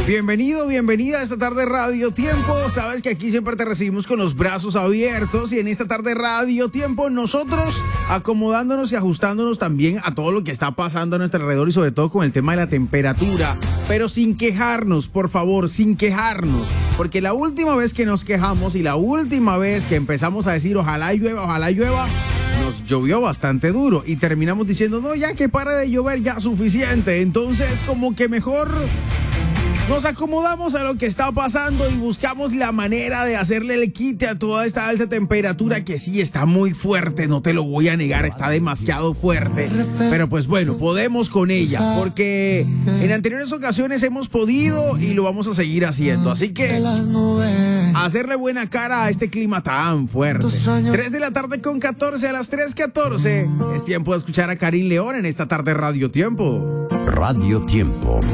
Bienvenido, bienvenida a esta tarde Radio Tiempo. Sabes que aquí siempre te recibimos con los brazos abiertos y en esta tarde Radio Tiempo nosotros acomodándonos y ajustándonos también a todo lo que está pasando a nuestro alrededor y sobre todo con el tema de la temperatura, pero sin quejarnos, por favor, sin quejarnos, porque la última vez que nos quejamos y la última vez que empezamos a decir ojalá llueva, nos llovió bastante duro y terminamos diciendo no, ya que pare de llover, ya suficiente. Entonces como que mejor nos acomodamos a lo que está pasando y buscamos la manera de hacerle el quite a toda esta alta temperatura que sí está muy fuerte, no te lo voy a negar, está demasiado fuerte. Pero pues bueno, podemos con ella porque en anteriores ocasiones hemos podido y lo vamos a seguir haciendo. Así que hacerle buena cara a este clima tan fuerte. 3 de la tarde con 14 a las 3:14. Es tiempo de escuchar a Karim León en esta tarde Radio Tiempo. Radio Tiempo.